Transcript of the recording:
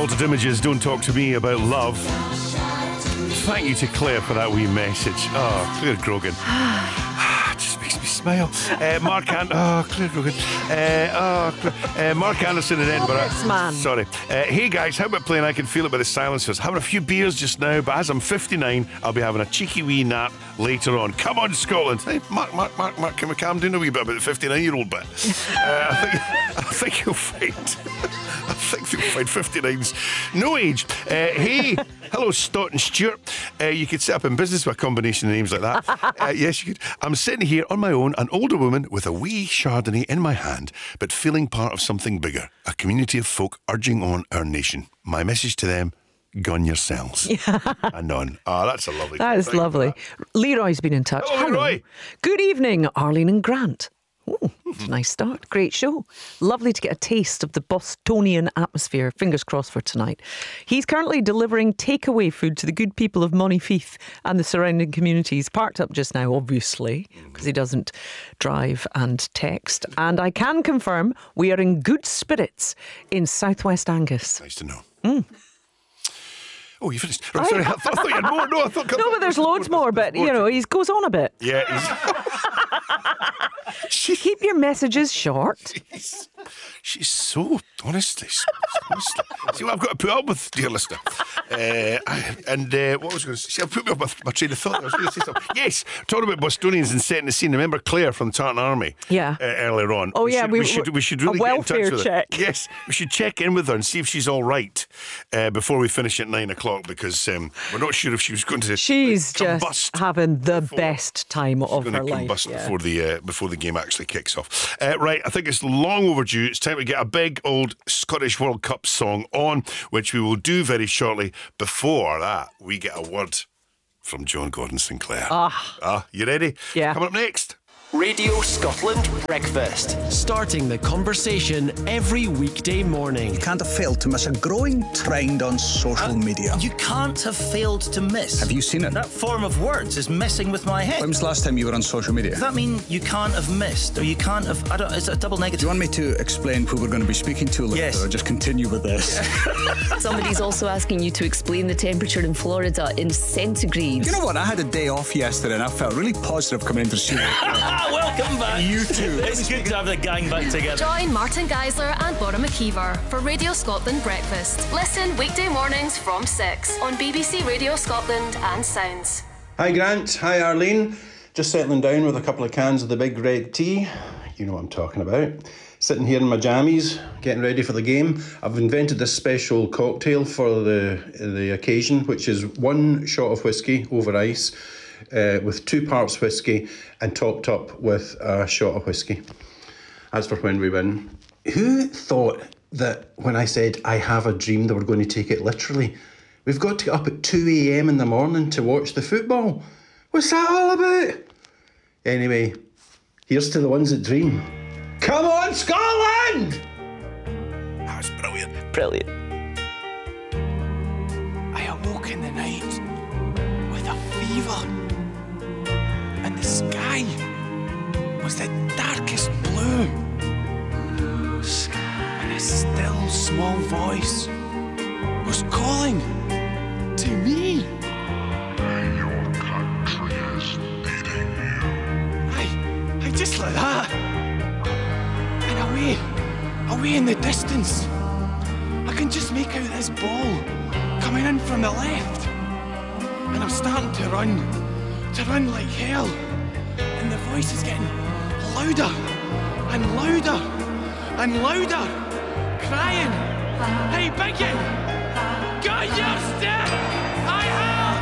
Altered Images, Don't Talk to Me About Love. Thank you to Claire for that wee message. Oh, Claire Grogan. Just makes me smile. Claire Grogan. Mark Anderson in Edinburgh. Man. Sorry. Hey guys, how about playing I Can Feel It by the Silencers? Having a few beers just now, but as I'm 59, I'll be having a cheeky wee nap later on. Come on, Scotland. Hey, Mark, can we calm down a wee bit about the 59-year-old bit? I think you'll find 59's no age. Hey, hello, Stott and Stewart. You could set up in business with a combination of names like that. Yes, you could. I'm sitting here on my own, an older woman with a wee Chardonnay in my hand, but feeling part of something bigger, a community of folk urging on our nation. My message to them: gun yourselves. And on. Oh, that's a lovely. That is lovely. That. Leroy's been in touch. Hello, Leroy. Good evening, Arlene and Grant. Oh, it's a nice start. Great show. Lovely to get a taste of the Bostonian atmosphere. Fingers crossed for tonight. He's currently delivering takeaway food to the good people of Montefieth and the surrounding communities. Parked up just now, obviously, because he doesn't drive and text. And I can confirm we are in good spirits in Southwest Angus. Nice to know. Oh, you finished? Oh, sorry, I thought you had more. No, but there's loads more. But, you know, he goes on a bit. Yeah. Keep your messages short. She's so honestly. See what I've got to put up with, dear listener. What was I going to say? I'll put me up with my train of thought. I was going to say something. Yes, talking about Bostonians and setting the scene. Remember Claire from the Tartan Army? Yeah. Earlier on. Oh, we should really a get in touch welfare with check. her. Yes, we should check in with her and see if she's all right before we finish at 9 o'clock, because we're not sure if she was going to. She's combust just having the best time of her life. Combust before the game actually kicks off. Right, I think it's long overdue. It's time to get a big old Scottish World Cup song on, which we will do very shortly. Before that, we get a word from John Gordon Sinclair. You ready? Yeah. Coming up next. Radio Scotland Breakfast. Starting the conversation every weekday morning. You can't have failed to miss a growing trend on social media. You can't have failed to miss. Have you seen it? That form of words is messing with my head. When was the last time you were on social media? Does that mean you can't have missed, or you can't have... is it a double negative? Do you want me to explain who we're going to be speaking to later, Yes. or just continue with this? Somebody's also asking you to explain the temperature in Florida in centigrade. You know what? I had a day off yesterday and I felt really positive coming into the studio. Welcome back. You too. It's good to have the gang back together. Join Martin Geisler and Bora McKeever for Radio Scotland Breakfast. Listen weekday mornings from 6 on BBC Radio Scotland and Sounds. Hi Grant, hi Arlene. Just settling down with a couple of cans of the big red tea. You know what I'm talking about. Sitting here in my jammies, getting ready for the game. I've invented this special cocktail for the occasion, which is 1 shot of whiskey over ice, with 2 parts whiskey and topped up with a shot of whiskey. As for when we win. Who thought that when I said I have a dream they were going to take it literally? We've got to get up at 2 a.m. in the morning to watch the football. What's that all about? Anyway, here's to the ones that dream. Come on, Scotland! That's brilliant. Brilliant. I awoke in the night with a fever, and the sky was the darkest blue, and a still small voice was calling to me. Your country is needing you. I just like that, and away in the distance, I can just make out this ball coming in from the left, and I'm starting to run like hell, and the voice is getting louder and louder and louder, crying, "Hey, Biggin, got your step!"